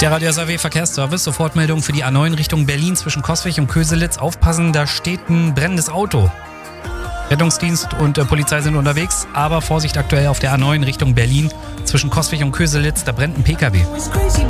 Der Radio SAW Verkehrsservice, Sofortmeldung für die A9 Richtung Berlin zwischen Coswig und Köselitz. Aufpassen, da steht ein brennendes Auto. Rettungsdienst und Polizei sind unterwegs, aber Vorsicht aktuell auf der A9 Richtung Berlin zwischen Coswig und Köselitz, da brennt ein PKW.